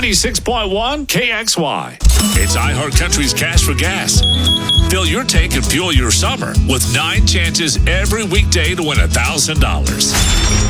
96.1 KXY. It's iHeartCountry's Cash for Gas. Fill your tank and fuel your summer with 9 chances every weekday to win $1,000.